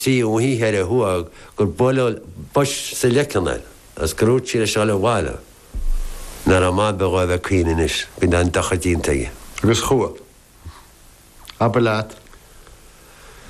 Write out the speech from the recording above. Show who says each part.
Speaker 1: tí ó hí head a thuag gur bolo bus sa lecanal as grút sí a seála bhála nar a má beá bheith cuioine is, bhín an dachadíntaige.
Speaker 2: Agus chua. Aber leat.